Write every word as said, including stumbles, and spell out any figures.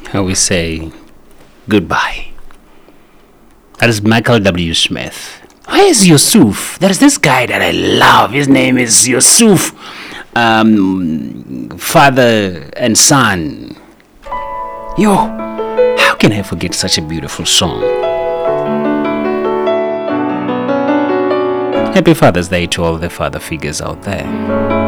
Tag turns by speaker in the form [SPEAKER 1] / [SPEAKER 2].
[SPEAKER 1] how we say goodbye. That is Michael W. Smith. Where is Yusuf? There's this guy that I love. His name is Yusuf. Um, father and son. Yo, how can I forget such a beautiful song? Happy Father's Day to all the father figures out there.